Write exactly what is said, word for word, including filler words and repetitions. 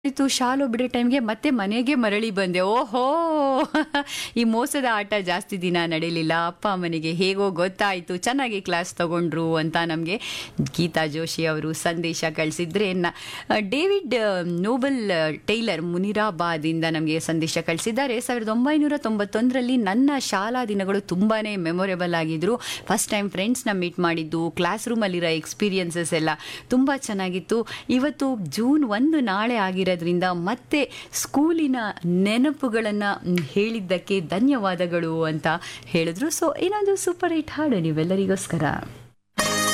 ಆಯಿತು ಶಾಲು ಬಿಡೋ ಟೈಮ್ಗೆ ಮತ್ತೆ ಮನೆಗೆ ಮರಳಿ ಬಂದೆ. ಓಹೋ ಈ ಮೋಸದ ಆಟ ಜಾಸ್ತಿ ದಿನ ನಡೀಲಿಲ್ಲ. ಅಪ್ಪ ಅಮ್ಮನಿಗೆ ಹೇಗೋ ಗೊತ್ತಾಯಿತು, ಚೆನ್ನಾಗಿ ಕ್ಲಾಸ್ ತಗೊಂಡ್ರು ಅಂತ ನಮಗೆ ಗೀತಾ ಜೋಶಿ ಅವರು ಸಂದೇಶ ಕಳಿಸಿದ್ರೆ. ನ ಡೇವಿಡ್ ನೋಬಲ್ ಟೈಲರ್ ಮುನಿರಾಬಾದಿಂದ ನಮಗೆ ಸಂದೇಶ ಕಳಿಸಿದ್ದಾರೆ. ಸಾವಿರದ ಒಂಬೈನೂರ ತೊಂಬತ್ತೊಂದರಲ್ಲಿ ನನ್ನ ಶಾಲಾ ದಿನಗಳು ತುಂಬಾ ಮೆಮೊರೇಬಲ್ ಆಗಿದ್ರು. ಫಸ್ಟ್ ಟೈಮ್ ಫ್ರೆಂಡ್ಸ್ನ ಮೀಟ್ ಮಾಡಿದ್ದು, ಕ್ಲಾಸ್ ರೂಮಲ್ಲಿರೋ ಎಕ್ಸ್ಪೀರಿಯನ್ಸಸ್ ಎಲ್ಲ ತುಂಬ ಚೆನ್ನಾಗಿತ್ತು. ಇವತ್ತು ಜೂನ್ ಒಂದು ನಾಳೆ ಆಗಿರೋದ್ರಿಂದ ಮತ್ತೆ ಸ್ಕೂಲಿನ ನೆನಪುಗಳನ್ನು ಹೇಳಿದ್ದಕ್ಕೆ ಧನ್ಯವಾದಗಳು ಅಂತ ಹೇಳಿದ್ರು. ಸೊ ಇನ್ನೊಂದು ಸೂಪರ್ ಹಿಟ್ ಹಾಡು ನೀವೆಲ್ಲರಿಗೋಸ್ಕರ.